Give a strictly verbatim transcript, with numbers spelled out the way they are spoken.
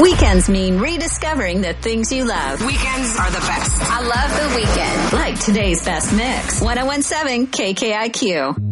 Weekends mean rediscovering the things you love. Weekends are the best. I love the weekend. Like today's best mix. one oh one seven K K I Q.